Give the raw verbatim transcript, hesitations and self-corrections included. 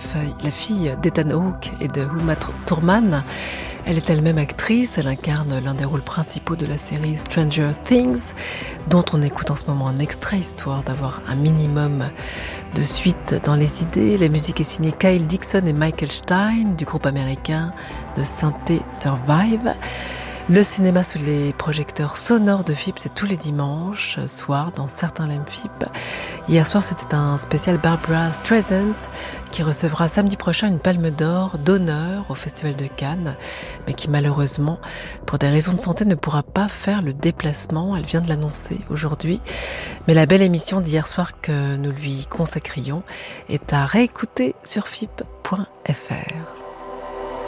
fille, la fille d'Ethan Hawke et de Uma Thurman. Elle est elle-même actrice, elle incarne l'un des rôles principaux de la série Stranger Things, dont on écoute en ce moment un extrait, histoire d'avoir un minimum de suite dans les idées. La musique est signée Kyle Dixon et Michael Stein, du groupe américain de synthé Survive. Le cinéma sous les projecteurs sonores de F I P, c'est tous les dimanches soirs dans certains L M F I P. Hier soir, c'était un spécial Barbra Streisand qui recevra samedi prochain une palme d'or d'honneur au Festival de Cannes, mais qui malheureusement, pour des raisons de santé, ne pourra pas faire le déplacement. Elle vient de l'annoncer aujourd'hui. Mais la belle émission d'hier soir que nous lui consacrions est à réécouter sur F I P point F R.